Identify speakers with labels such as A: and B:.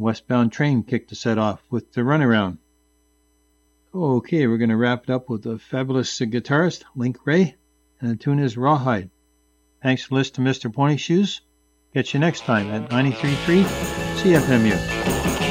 A: Westbound Train kicked the set off with the Runaround. Okay, we're going to wrap it up with the fabulous guitarist, Link Wray, and the tune is Rawhide. Thanks for listening to Mr. Pony Shoes. Catch you next time at 93.3 CFMU.